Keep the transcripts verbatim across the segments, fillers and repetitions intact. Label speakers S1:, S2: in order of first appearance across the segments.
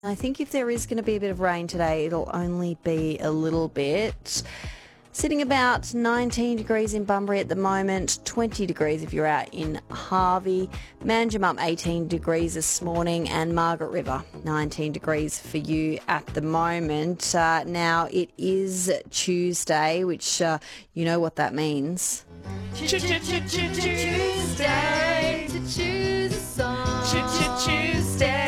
S1: I think if there is going to be a bit of rain today, it'll only be a little bit. Sitting about nineteen degrees in Bunbury at the moment, twenty degrees if you're out in Harvey. Manjimup eighteen degrees this morning, and Margaret River nineteen degrees for you at the moment. Uh, now it is Tuesday, which uh, you know what that means.
S2: Tuesday to choose a song. Tuesday.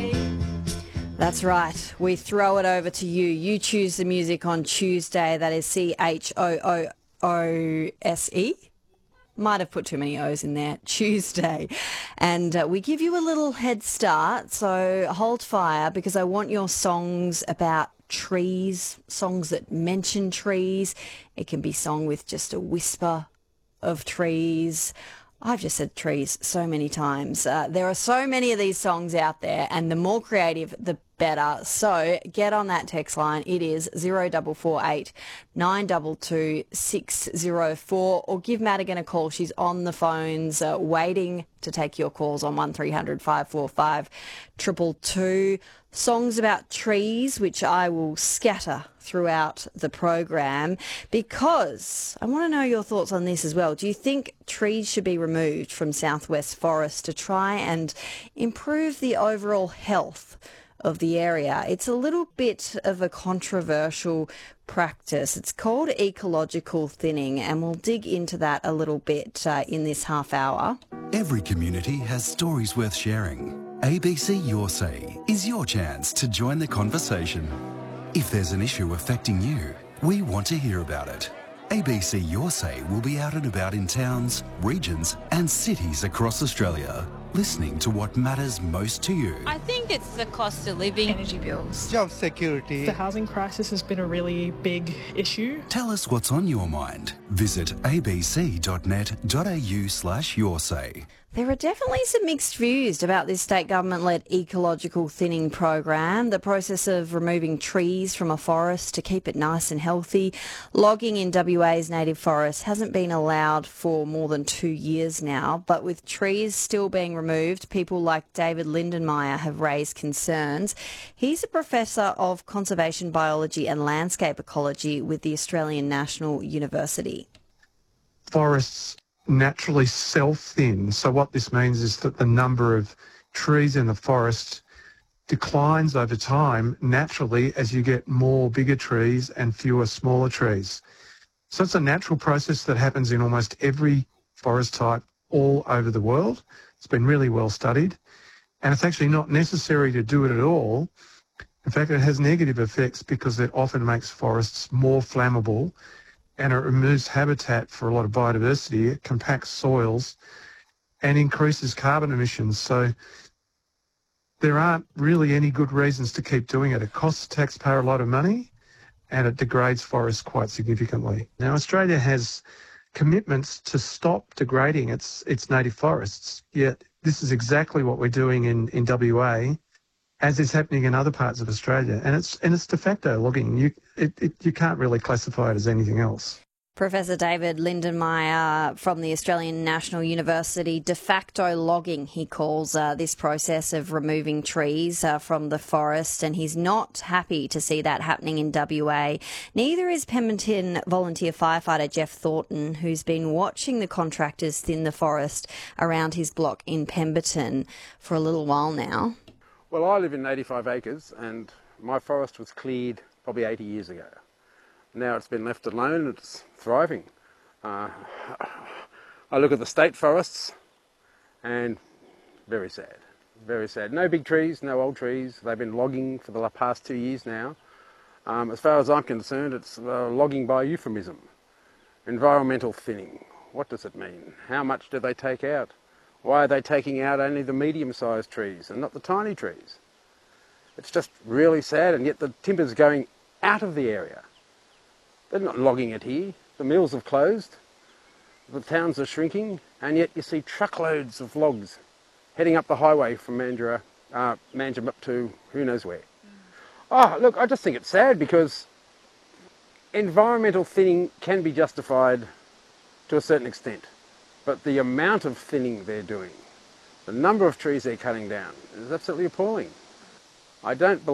S1: That's right. We throw it over to you. You choose the music on Tuesday. That is C H O O O S E. Might have put too many O's in there. Tuesday. And uh, we give you a little head start. So hold fire, because I want your songs about trees, songs that mention trees. It can be song with just a whisper of trees. I've just said trees so many times. Uh, there are so many of these songs out there, and the more creative, the better. So get on that text line. It is zero four four eight nine two two six zero four, or give Madigan a call. She's on the phones uh, waiting to take your calls on one three hundred five four five two two two. Songs about trees, which I will scatter throughout the program, because I want to know your thoughts on this as well. Do you think trees should be removed from southwest forests to try and improve the overall health of the area? It's a little bit of a controversial practice. It's called ecological thinning, and we'll dig into that a little bit uh, in this half hour.
S3: Every community has stories worth sharing. A B C Your Say is your chance to join the conversation. If there's an issue affecting you, we want to hear about it. A B C Your Say will be out and about in towns, regions and cities across Australia, listening to what matters most to you.
S4: I think it's the cost of living.
S5: Energy bills.
S6: Job security.
S5: The housing crisis has been a really big issue.
S3: Tell us what's on your mind. Visit abc.net.au slash your say.
S1: There are definitely some mixed views about this state government-led ecological thinning program, the process of removing trees from a forest to keep it nice and healthy. Logging in W A's native forest hasn't been allowed for more than two years now, but with trees still being removed, people like David Lindenmayer have raised concerns. He's a professor of conservation biology and landscape ecology with the Australian National University.
S6: Forests naturally self-thin. So what this means is that the number of trees in the forest declines over time naturally as you get more bigger trees and fewer smaller trees. So it's a natural process that happens in almost every forest type all over the world. It's been really well studied, and it's actually not necessary to do it at all. In fact, it has negative effects because it often makes forests more flammable, and it removes habitat for a lot of biodiversity. It compacts soils and increases carbon emissions. So there aren't really any good reasons to keep doing it. It costs the taxpayer a lot of money, and it degrades forests quite significantly. Now, Australia has commitments to stop degrading its its native forests, yet this is exactly what we're doing in, in W A, as is happening in other parts of Australia. And it's and it's de facto logging. You it, it, you can't really classify it as anything else.
S1: Professor David Lindenmayer from the Australian National University. De facto logging, he calls uh, this process of removing trees uh, from the forest, and he's not happy to see that happening in W A. Neither is Pemberton volunteer firefighter Jeff Thornton, who's been watching the contractors thin the forest around his block in Pemberton for a little while now.
S7: Well, I live in eighty-five acres, and my forest was cleared probably eighty years ago. Now it's been left alone, it's thriving. Uh, I look at the state forests, and very sad, very sad. No big trees, no old trees. They've been logging for the past two years now. Um, as far as I'm concerned, it's uh, logging by euphemism. Environmental thinning. What does it mean? How much do they take out? Why are they taking out only the medium-sized trees and not the tiny trees? It's just really sad, and yet the timber's going out of the area. They're not logging it here. The mills have closed, the towns are shrinking, and yet you see truckloads of logs heading up the highway from Mandurah, uh, Manjimup up to who knows where. Oh, look, I just think it's sad, because environmental thinning can be justified to a certain extent. But the amount of thinning they're doing, the number of trees they're cutting down, is absolutely appalling. I don't